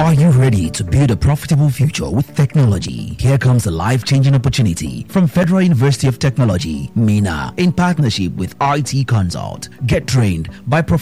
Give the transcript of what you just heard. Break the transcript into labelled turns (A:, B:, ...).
A: Are you ready to build a profitable future with technology? Here comes a life-changing opportunity from Federal University of Technology, MENA, in partnership with IT Consult. Get trained by